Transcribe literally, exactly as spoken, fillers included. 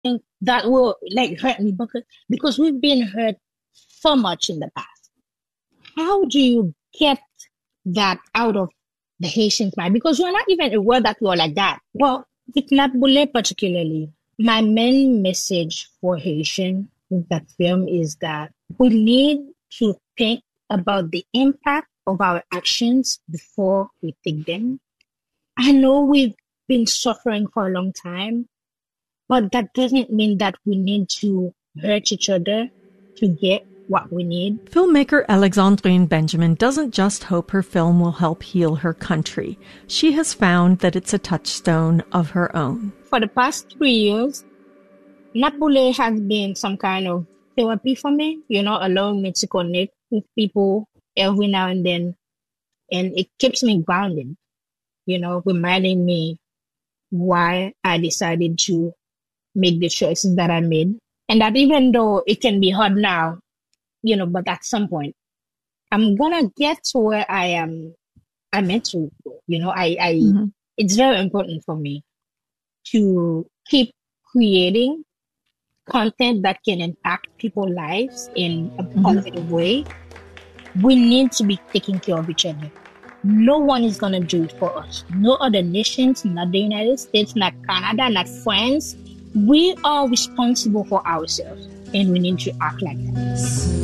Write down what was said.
think that will like hurt me because because we've been hurt so much in the past. How do you get that out of the Haitian mind? Because we're not even aware that we're like that. Well, with Nabule particularly, my main message for Haitian with that film is that we need to think about the impact of our actions before we take them. I know we've been suffering for a long time, but that doesn't mean that we need to hurt each other to get what we need. Filmmaker Alexandrine Benjamin doesn't just hope her film will help heal her country. She has found that it's a touchstone of her own. For the past three years, Nabule has been some kind of therapy for me, you know, allowing me to connect with people every now and then. And it keeps me grounded, you know, reminding me why I decided to make the choices that I made. And that even though it can be hard now, you know, but at some point, I'm gonna get to where I am, I'm meant to, you know, I, I, mm-hmm. It's very important for me to keep creating content that can impact people's lives in a positive mm-hmm. way. We need to be taking care of each other. No one is going to do it for us. No other nations, not the United States, not Canada, not France. We are responsible for ourselves, and we need to act like that.